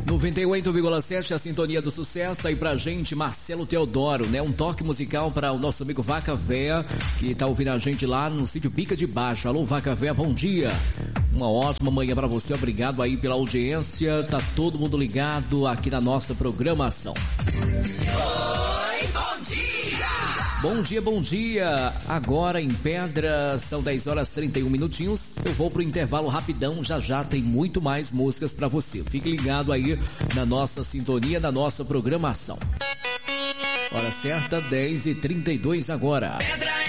98,7, a sintonia do sucesso aí pra gente, Marcelo Teodoro, né? Um toque musical para o nosso amigo Vaca Véia, que tá ouvindo a gente lá no sítio Pica de Baixo. Alô, Vaca Véia, bom dia. Uma ótima manhã pra você, obrigado aí pela audiência. Tá todo mundo ligado aqui na nossa programação. Oi, bom dia! Bom dia, bom dia. Agora em Pedra, são 10 horas 31 minutinhos. Eu vou pro intervalo rapidão, já tem muito mais músicas pra você. Fique ligado aí na nossa sintonia, na nossa programação. Hora certa, 10h32 agora. Pedra